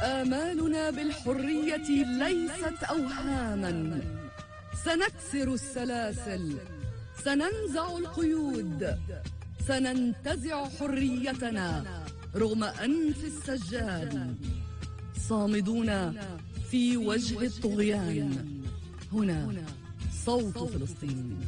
آمالنا بالحرية ليست أوهاما، سنكسر السلاسل، سننزع القيود، سننتزع حريتنا رغم أنف السجال، صامدون في وجه الطغيان. هنا صوت فلسطين.